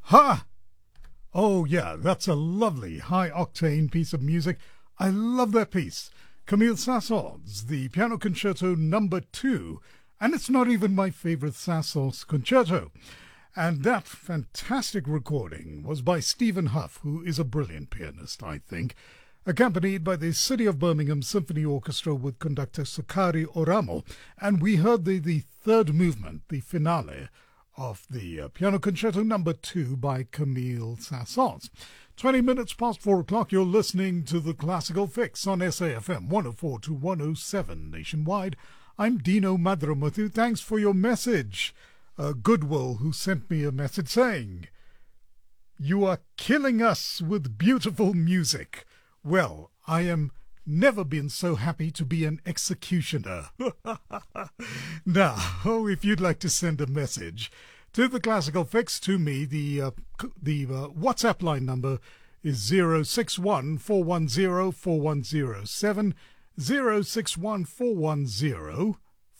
Ha! Oh, yeah, that's a lovely high-octane piece of music. I love that piece. Camille Saint-Saëns, the Piano Concerto No. 2, and it's not even my favorite Saint-Saëns concerto. And that fantastic recording was by Stephen Huff, who is a brilliant pianist, I think, accompanied by the City of Birmingham Symphony Orchestra with conductor Sakari Oramo. And we heard the third movement, the finale, of the Piano Concerto No. 2 by Camille Saint-Saëns. 20 minutes past 4 o'clock, you're listening to The Classical Fix on SAFM 104 to 107 nationwide. I'm Dino Madramuthu. Thanks for your message. Goodwill, who sent me a message saying, "You are killing us with beautiful music." Well, I am never been so happy to be an executioner. Now, if you'd like to send a message to the Classical Fix to me, the WhatsApp line number is 061 410 4107, 061 410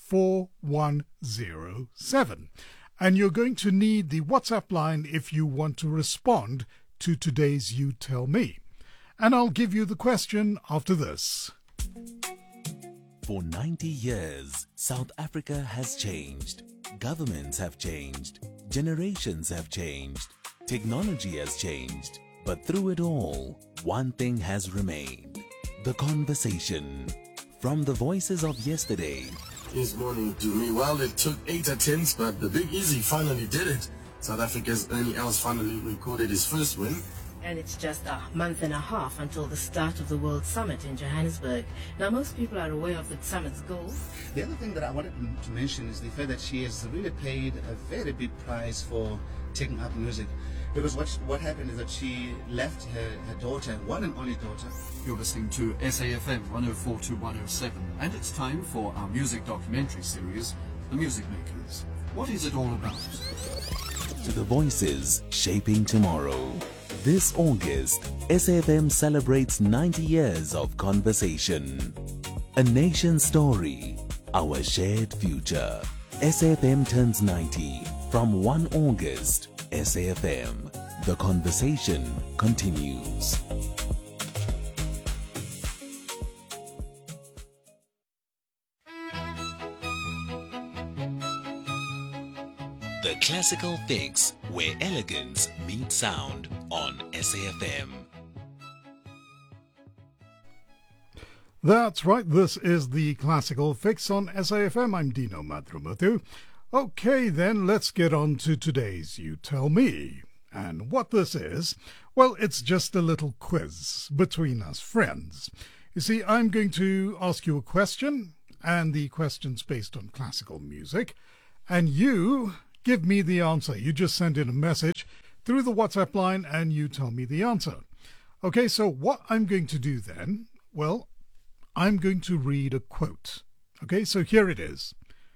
4107. And you're going to need the WhatsApp line if you want to respond to today's You Tell Me. And I'll give you the question after this. For 90 years, South Africa has changed. Governments have changed. Generations have changed. Technology has changed. But through it all, one thing has remained. The conversation. From the voices of yesterday. This morning to me, well, it took 8 attempts, but the Big Easy finally did it. South Africa's Ernie Els finally recorded his first win. And it's just a month and a half until the start of the World Summit in Johannesburg. Now, most people are aware of the summit's goals. The other thing that I wanted to mention is the fact that she has really paid a very big price for taking up music. Because what happened is that she left her daughter, one and only daughter. You're listening to SAFM 104 to 107, and it's time for our music documentary series, The Music Makers. What is it all about? To the voices shaping tomorrow. This August, SAFM celebrates 90 years of conversation. A nation's story, our shared future. SAFM turns 90 from 1 August. SAFM, the conversation continues. The Classical Fix, where elegance meets sound on SAFM. That's right, this is the Classical Fix on SAFM. I'm Dino Madramuthu. Okay, then let's get on to today's You Tell Me. And what this is, well, it's just a little quiz between us friends. You see, I'm going to ask you a question, and the question's based on classical music, and you give me the answer. You just send in a message through the WhatsApp line and you tell me the answer. Okay, so what I'm going to do then, well, I'm going to read a quote. Okay, so here it is.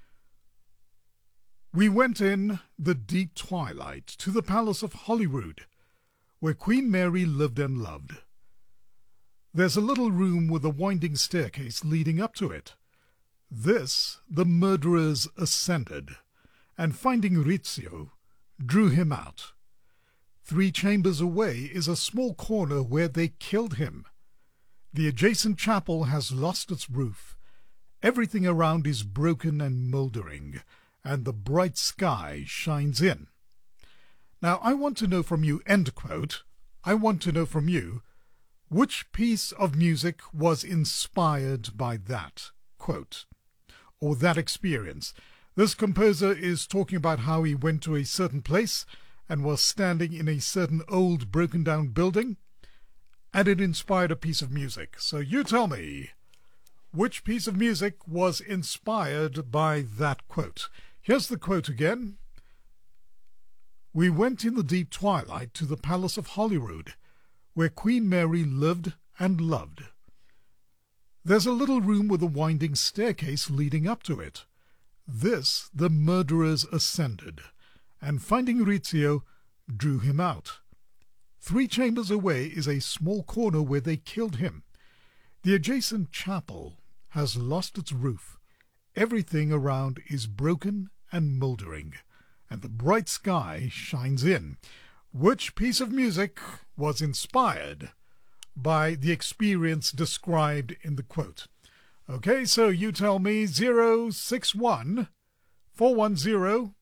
"We went in the deep twilight to the palace of Holyrood, where Queen Mary lived and loved. There's a little room with a winding staircase leading up to it. This the murderers ascended, and finding Rizzio, drew him out. 3 chambers away is a small corner where they killed him. The adjacent chapel has lost its roof. Everything around is broken and mouldering, and the bright sky shines in." Now, I want to know from you, end quote, I want to know from you, which piece of music was inspired by that quote, or that experience. This composer is talking about how he went to a certain place and was standing in a certain old broken-down building, and it inspired a piece of music. So you tell me, which piece of music was inspired by that quote? Here's the quote again. "We went in the deep twilight to the palace of Holyrood, where Queen Mary lived and loved. There's a little room with a winding staircase leading up to it. This the murderers ascended, and finding Rizzio, drew him out. 3 chambers away is a small corner where they killed him. The adjacent chapel has lost its roof. Everything around is broken and mouldering, and the bright sky shines in." Which piece of music was inspired by the experience described in the quote? Okay, so you tell me 061 410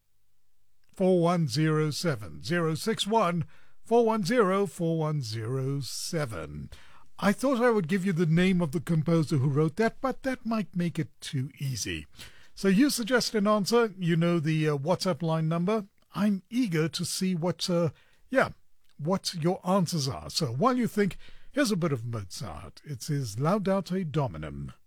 4107. 061 410 4107. I thought I would give you the name of the composer who wrote that, but that might make it too easy. So you suggest an answer. You know the WhatsApp line number. I'm eager to see what your answers are. So while you think, here's a bit of Mozart. It is Laudate Dominum.